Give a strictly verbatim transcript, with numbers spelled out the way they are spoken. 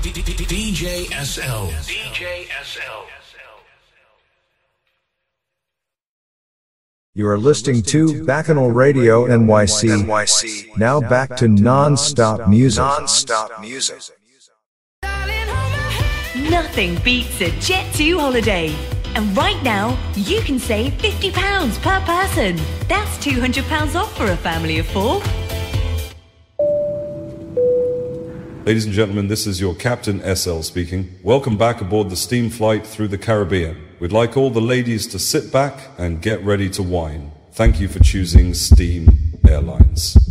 D J S L. D J S L. You are listening to Bacchanal Radio N Y C. Now back to non-stop music. Non-stop music. Nothing beats a Jet two holiday. And right now, you can save fifty pounds per person. That's two hundred pounds off for a family of four. Ladies and gentlemen, this is your Captain S L speaking. Welcome back aboard the steam flight through the Caribbean. We'd like all the ladies to sit back and get ready to wine. Thank you for choosing Steam Airlines.